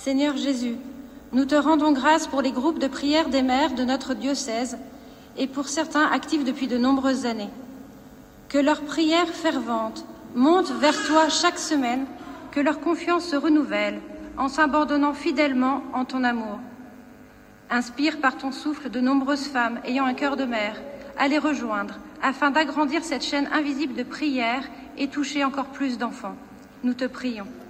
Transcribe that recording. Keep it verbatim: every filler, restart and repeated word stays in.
Seigneur Jésus, nous te rendons grâce pour les groupes de prière des mères de notre diocèse et pour certains actifs depuis de nombreuses années. Que leurs prières ferventes montent vers toi chaque semaine, que leur confiance se renouvelle en s'abandonnant fidèlement en ton amour. Inspire par ton souffle de nombreuses femmes ayant un cœur de mère à les rejoindre afin d'agrandir cette chaîne invisible de prière et toucher encore plus d'enfants. Nous te prions.